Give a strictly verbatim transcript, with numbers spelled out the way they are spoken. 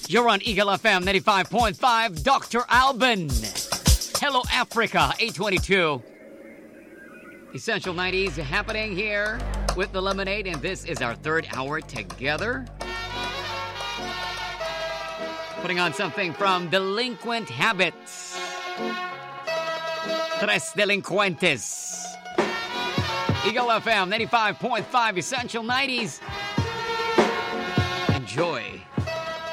You're on Eagle F M ninety-five point five, Doctor Alban. Hello, Africa, eight twenty-two. Essential nineties happening here with the Lemonade, and this is our third hour together. Putting on something from Delinquent Habits. Tres Delinquentes. Eagle F M ninety-five point five, Essential nineties.